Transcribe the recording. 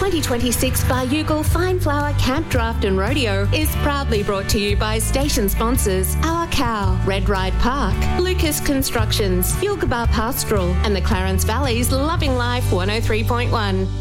2026 Baryugal Fine Flower Camp Draft and Rodeo is proudly brought to you by station sponsors Our Cow, Red Ride Park, Lucas Constructions, Yilgabah Pastoral and the Clarence Valley's Loving Life 103.1.